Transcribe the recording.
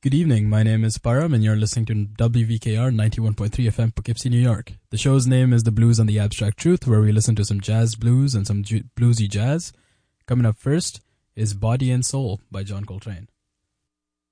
Good evening. My name is Param, and you're listening to WVKR 91.3 FM, Poughkeepsie, New York. The show's name is The Blues and the Abstract Truth, where we listen to some jazz blues and some bluesy jazz. Coming up first is Body and Soul by John Coltrane.